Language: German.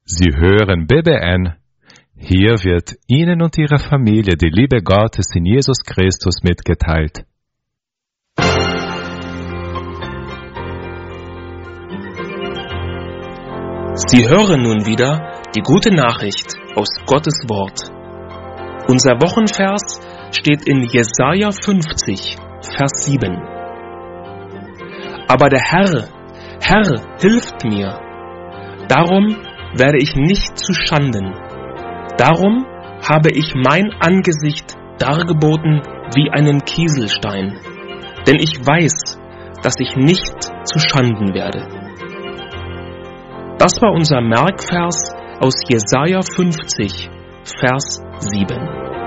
Sie hören BBN. Hier wird Ihnen und Ihrer Familie die Liebe Gottes in Jesus Christus mitgeteilt. Sie hören nun wieder die gute Nachricht aus Gottes Wort. Unser Wochenvers steht in Jesaja 50, Vers 7. Aber der Herr hilft mir. Darum werde ich nicht zu Schanden. Darum habe ich mein Angesicht dargeboten wie einen Kieselstein. Denn ich weiß, dass ich nicht zu Schanden werde. Das war unser Merkvers aus Jesaja 50, Vers 7.